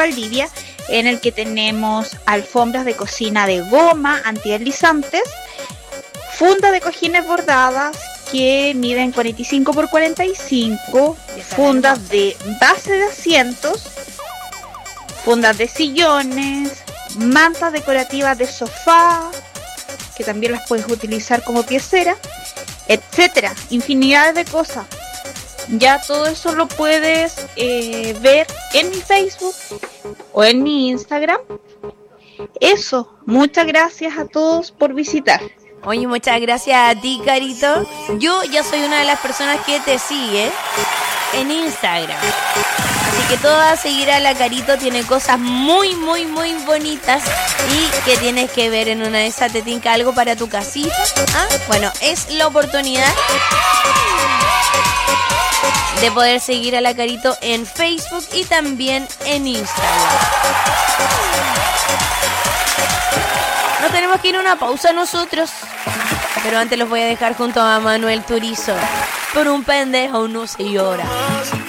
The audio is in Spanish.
Valdivia, en el que tenemos alfombras de cocina de goma antideslizantes, fundas de cojines bordadas que miden 45 por 45, fundas de base de asientos, fundas de sillones, mantas decorativas de sofá, que también las puedes utilizar como piecera, etcétera, infinidad de cosas. Ya todo eso lo puedes ver en mi Facebook o en mi Instagram. Eso, muchas gracias a todos por visitar. Oye, muchas gracias a ti, Carito. Yo ya soy una de las personas que te sigue en Instagram. Así que todo a seguir a la Carito, tiene cosas muy, muy, muy bonitas y que tienes que ver. En una de esas te tinca algo para tu casita. ¿Ah? Bueno, es la oportunidad de poder seguir a la Carito en Facebook y también en Instagram. Nos tenemos que ir a una pausa nosotros, pero antes los voy a dejar junto a Manuel Turizo. Por un pendejo no se llora.